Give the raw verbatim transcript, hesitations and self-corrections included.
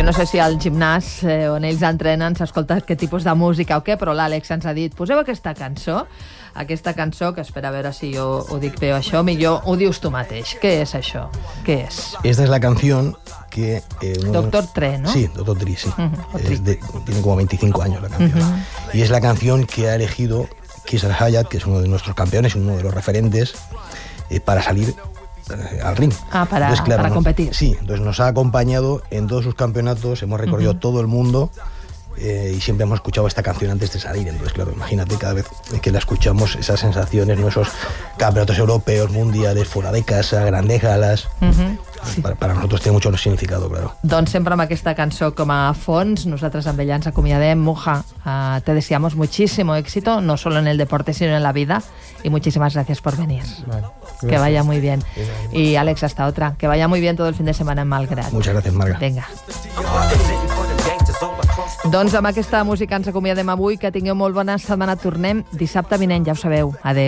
no sé si al gimnàs eh, on ells entrenen s'escolta aquest tipus de música o què, però l'Àlex ens ha dit, poseu aquesta cançó, aquesta cançó, que espera a veure si jo ho dic bé o això, millor ho dius tu mateix. Què és això? Què és? Esta es la canción que... Eh, uno... Doctor Dre, ¿no? Sí, Doctor Dre, sí. Uh-huh. Es de, tiene como veinticinco años la canción. Uh-huh. Y es la canción que ha elegido Keith Al-Hayat, que es uno de nuestros campeones y uno de los referentes, eh, para salir eh, al ring. Ah, para, entonces, claro, para nos, competir. Sí, entonces nos ha acompañado en todos sus campeonatos, hemos recorrido uh-huh. todo el mundo. Eh, y siempre hemos escuchado esta canción antes de salir, entonces claro, imagínate cada vez que la escuchamos esas sensaciones, ¿no? Esos campeonatos europeos, mundiales, fuera de casa, grandes galas, uh-huh. sí. para, para nosotros tiene mucho significado, claro. Doncs sempre amb aquesta cançó com a fons, nosaltres amb ella ens acomiadem. Muja, uh, te deseamos muchísimo éxito, no solo en el deporte sino en la vida, y muchísimas gracias por venir. Vale. Que vaya muy bien. Y Àlex, hasta otra, que vaya muy bien todo el fin de semana en Malgrat. Muchas gracias, Marga. Vinga. Doncs amb aquesta música ens acomiadem avui. Que tingueu molt bona setmana. Tornem dissabte vinent, ja ho sabeu. Adéu.